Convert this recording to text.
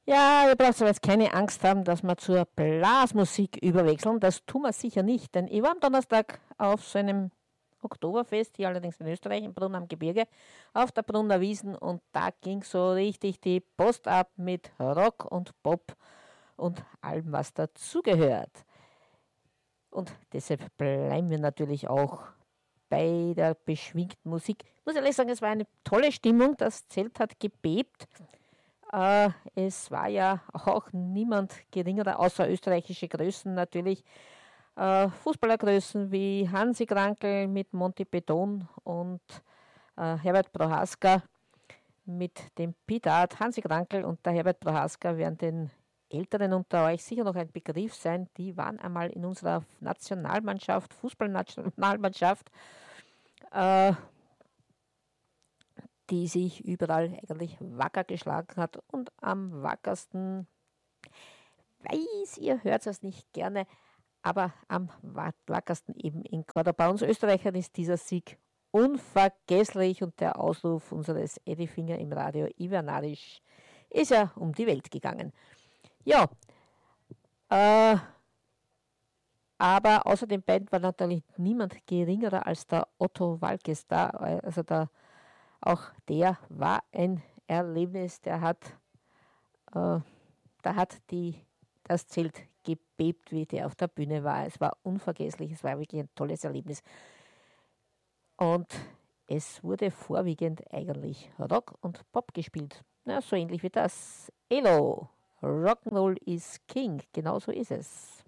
Ja, ihr braucht aber jetzt keine Angst haben, dass wir zur Blasmusik überwechseln. Das tun wir sicher nicht, denn ich war am Donnerstag auf so einem Oktoberfest, hier allerdings in Österreich, im Brunn am Gebirge, auf der Brunner Wiesen und da ging so richtig die Post ab mit Rock und Pop und allem, was dazugehört. Und deshalb bleiben wir natürlich auch bei der beschwingten Musik. Ich muss ehrlich sagen, es war eine tolle Stimmung, das Zelt hat gebebt. Es war ja auch niemand geringerer, außer österreichische Größen natürlich. Fußballergrößen wie Hansi Krankel mit Monty Beton und Herbert Prohaska mit dem Pidat. Hansi Krankel und der Herbert Prohaska werden den Älteren unter euch sicher noch ein Begriff sein. Die waren einmal in unserer Nationalmannschaft, Fußballnationalmannschaft, äh, die sich überall eigentlich wacker geschlagen hat und am wackersten, weiß, ihr hört es nicht gerne, aber am wackersten eben in Korda. Bei uns Österreichern ist dieser Sieg unvergesslich und der Ausruf unseres Eddie Finger im Radio Ivernarisch ist ja um die Welt gegangen. Ja, äh, aber außer den beiden war natürlich niemand geringerer als der Otto Walkes da. Also auch der war ein Erlebnis, äh, da hat das Zelt gebebt, wie der auf der Bühne war. Es war unvergesslich, es war wirklich ein tolles Erlebnis. Und es wurde vorwiegend eigentlich Rock und Pop gespielt. Ja, so ähnlich wie das. Elo, Rock'n'Roll is King, genau so ist es.